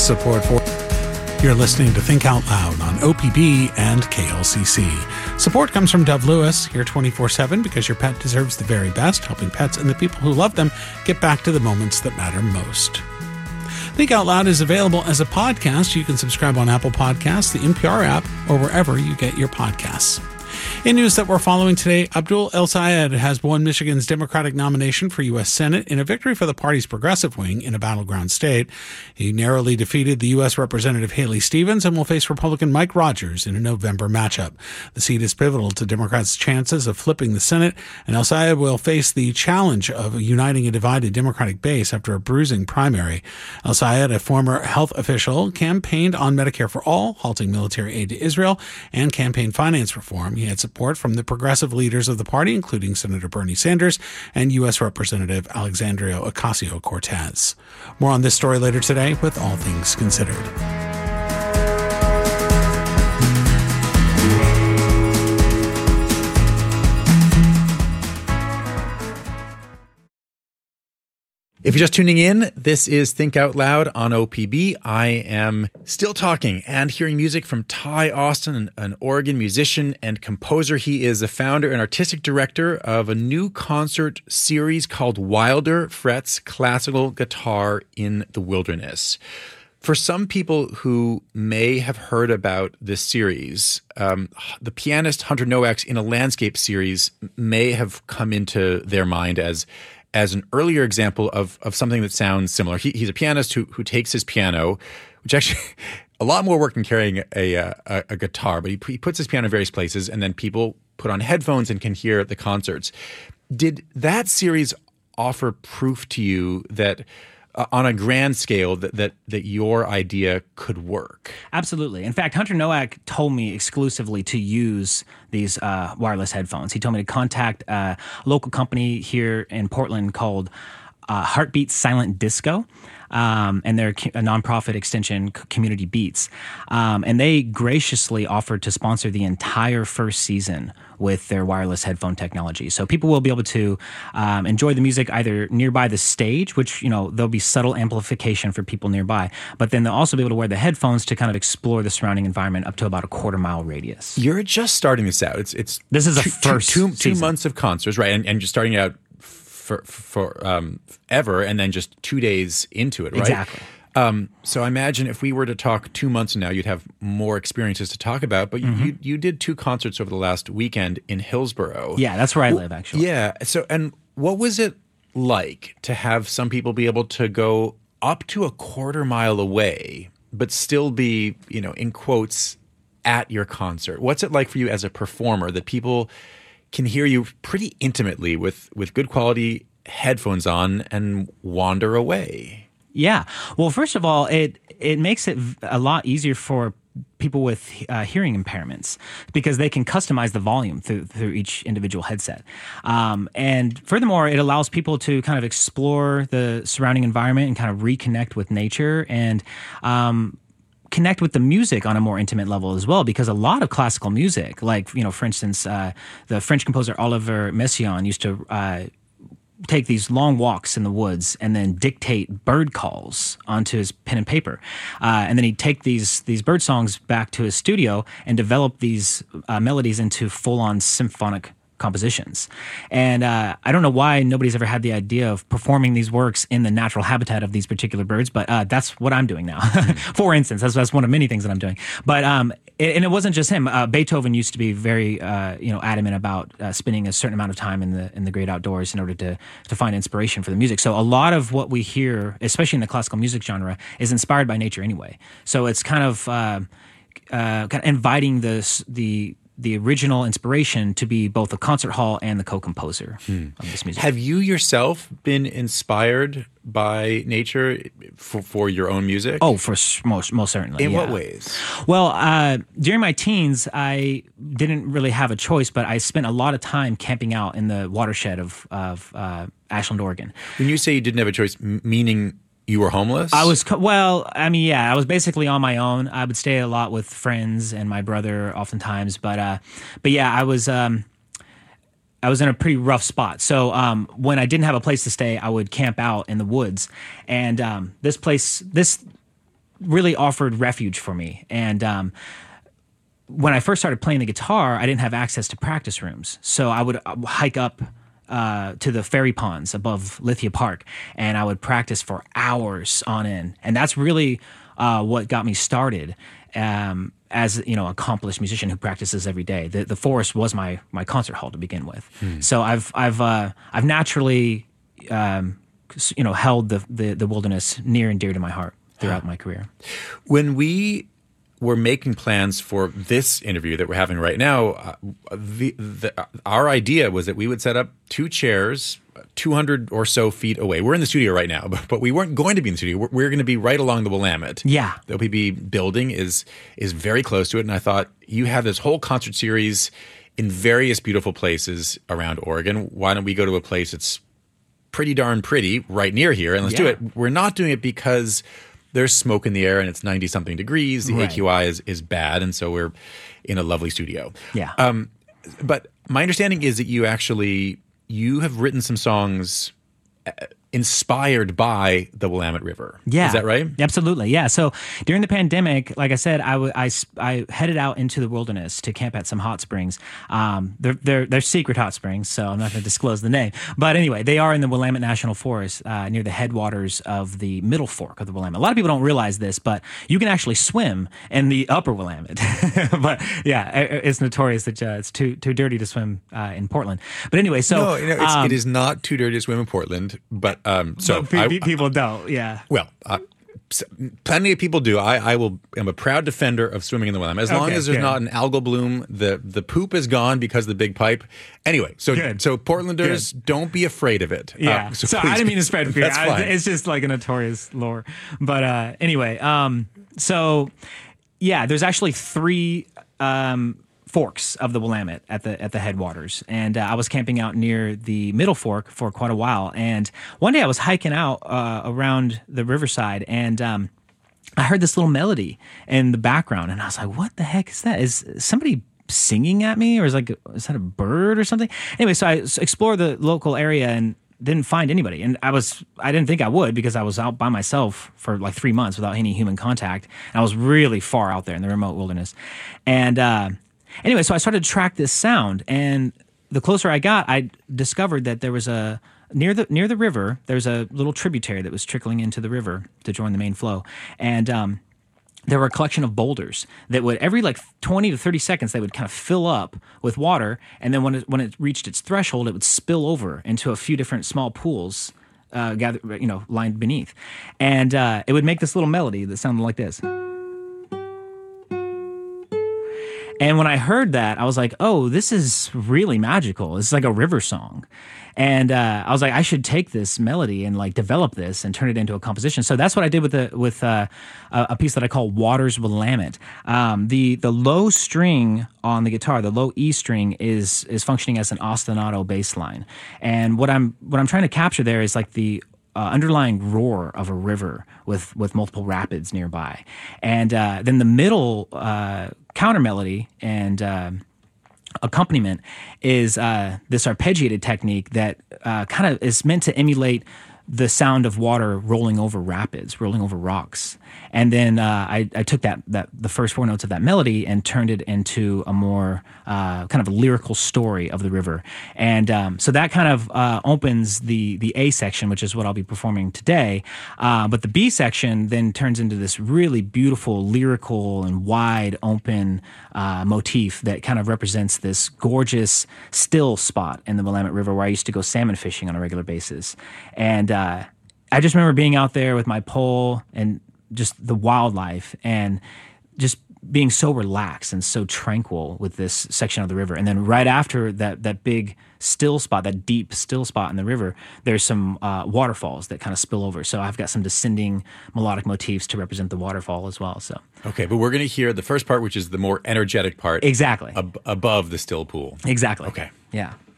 support for. You're listening to Think Out Loud on OPB and KLCC. Support comes from Dove Lewis, here 24/7 because your pet deserves the very best, helping pets and the people who love them get back to the moments that matter most. Think Out Loud is available as a podcast. You can subscribe on Apple Podcasts, the NPR app, or wherever you get your podcasts. In news that we're following today, Abdul El-Sayed has won Michigan's Democratic nomination for U.S. Senate in a victory for the party's progressive wing in a battleground state. He narrowly defeated the U.S. Representative Haley Stevens and will face Republican Mike Rogers in a November matchup. The seat is pivotal to Democrats' chances of flipping the Senate, and El-Sayed will face the challenge of uniting a divided Democratic base after a bruising primary. El-Sayed, a former health official, campaigned on Medicare for All, halting military aid to Israel, and campaign finance reform. He had support from the progressive leaders of the party, including Senator Bernie Sanders and U.S. Representative Alexandria Ocasio-Cortez. More on this story later today with All Things Considered. If you're just tuning in, this is Think Out Loud on OPB. I am still talking and hearing music from Ty Austin, an Oregon musician and composer. He is the founder and artistic director of a new concert series called Wilder Frets Classical Guitar in the Wilderness. For some people who may have heard about this series, the pianist Hunter Nowak's In a Landscape series may have come into their mind as an earlier example of something that sounds similar. He's a pianist who takes his piano, which actually a lot more work than carrying a guitar, but he puts his piano in various places, and then people put on headphones and can hear the concerts. Did that series offer proof to you that on a grand scale that your idea could work? Absolutely. In fact, Hunter Nowak told me exclusively to use these wireless headphones. He told me to contact a local company here in Portland called Heartbeat Silent Disco. And they're a nonprofit extension, Community Beats. And they graciously offered to sponsor the entire first season with their wireless headphone technology. So people will be able to enjoy the music either nearby the stage, which, there'll be subtle amplification for people nearby, but then they'll also be able to wear the headphones to kind of explore the surrounding environment up to about a quarter-mile radius. You're just starting this out. This is a first two months of concerts, right? And just starting out for ever, and then just 2 days into it, right? Exactly. So I imagine if we were to talk 2 months from now, you'd have more experiences to talk about. But you did 2 concerts over the last weekend in Hillsboro. Yeah, that's where I live, actually. Yeah. So, and what was it like to have some people be able to go up to a quarter-mile away, but still be, in quotes, at your concert? What's it like for you as a performer that people can hear you pretty intimately with good quality headphones on and wander away? Yeah. Well, first of all, it makes it a lot easier for people with hearing impairments because they can customize the volume through each individual headset. And furthermore, it allows people to kind of explore the surrounding environment and kind of reconnect with nature and connect with the music on a more intimate level as well, because a lot of classical music, like, for instance, the French composer Olivier Messiaen used to take these long walks in the woods and then dictate bird calls onto his pen and paper. And then he'd take these bird songs back to his studio and develop these melodies into full-on symphonic compositions. And I don't know why nobody's ever had the idea of performing these works in the natural habitat of these particular birds, but that's what I'm doing now. For instance, that's one of many things that I'm doing. But and it wasn't just him. Beethoven used to be very adamant about spending a certain amount of time in the great outdoors in order to find inspiration for the music. So a lot of what we hear, especially in the classical music genre, is inspired by nature anyway. So it's kind of inviting the original inspiration to be both the concert hall and the co-composer of this music. Have you yourself been inspired by nature for your own music? Oh, for most certainly. In what ways? Well, during my teens, I didn't really have a choice, but I spent a lot of time camping out in the watershed of Ashland, Oregon. When you say you didn't have a choice, meaning you were homeless? I was basically on my own. I would stay a lot with friends and my brother oftentimes, but yeah, I was in a pretty rough spot. So when I didn't have a place to stay, I would camp out in the woods. And this really offered refuge for me. And when I first started playing the guitar, I didn't have access to practice rooms. So I would hike up to the ferry ponds above Lithia Park, and I would practice for hours on end. And that's really what got me started as accomplished musician who practices every day. The forest was my concert hall to begin with. So I've naturally held the wilderness near and dear to my heart throughout my career. When we were making plans for this interview that we're having right now, our idea was that we would set up 2 chairs 200 or so feet away. We're in the studio right now, but we weren't going to be in the studio. We're going to be right along the Willamette. Yeah. The OPB building is very close to it, and I thought, you have this whole concert series in various beautiful places around Oregon. Why don't we go to a place that's pretty darn pretty right near here, and let's do it. We're not doing it because there's smoke in the air and it's 90-something degrees. The AQI is bad, and so we're in a lovely studio. Yeah. But my understanding is that you have written some songs inspired by the Willamette River. Yeah. Is that right? Absolutely. Yeah. So during the pandemic, like I said, I headed out into the wilderness to camp at some hot springs. They're secret hot springs, so I'm not going to disclose the name. But anyway, they are in the Willamette National Forest near the headwaters of the Middle Fork of the Willamette. A lot of people don't realize this, but you can actually swim in the upper Willamette. But yeah, it's notorious that it's too dirty to swim in Portland. But anyway, so it is not too dirty to swim in Portland, but people don't. Yeah. Well, plenty of people do. I'm a proud defender of swimming in the Willamette. As long as there's not an algal bloom, the poop is gone because of the big pipe. Anyway, so Portlanders, don't be afraid of it. Yeah. So I didn't mean to spread fear. It's just like a notorious lore. But anyway, so yeah, there's actually 3 forks of the Willamette at the headwaters, and I was camping out near the Middle Fork for quite a while. And one day I was hiking out around the riverside, and I heard this little melody in the background, and I was like, "What the heck is that? Is somebody singing at me, or is that a bird or something?" Anyway, so I explored the local area and didn't find anybody, and I didn't think I would, because I was out by myself for like 3 months without any human contact, and I was really far out there in the remote wilderness, and anyway, so I started to track this sound, and the closer I got, I discovered that there was near the river, there's a little tributary that was trickling into the river to join the main flow, and there were a collection of boulders that would, every like 20 to 30 seconds, they would kind of fill up with water, and then when it reached its threshold, it would spill over into a few different small pools lined beneath, and it would make this little melody that sounded like this. And when I heard that, I was like, oh, this is really magical. It's like a river song. And I was like, I should take this melody and like develop this and turn it into a composition. So that's what I did with a piece that I call Waters Willamette. The low string on the guitar, the low E string, is functioning as an ostinato bass line. And what I'm trying to capture there is like the underlying roar of a river with multiple rapids nearby. And then the middle counter melody and accompaniment is this arpeggiated technique that kind of is meant to emulate the sound of water rolling over rapids, rolling over rocks. And then I took the first 4 notes of that melody and turned it into a more kind of a lyrical story of the river. And so that kind of opens the A section, which is what I'll be performing today. But the B section then turns into this really beautiful, lyrical, and wide open motif that kind of represents this gorgeous still spot in the Willamette River where I used to go salmon fishing on a regular basis. And I just remember being out there with my pole and just the wildlife and just being so relaxed and so tranquil with this section of the river. And then right after that big still spot, that deep still spot in the river, there's some waterfalls that kind of spill over. So I've got some descending melodic motifs to represent the waterfall as well. So okay, but we're going to hear the first part, which is the more energetic part. Exactly. Above the still pool. Exactly. Okay. Yeah.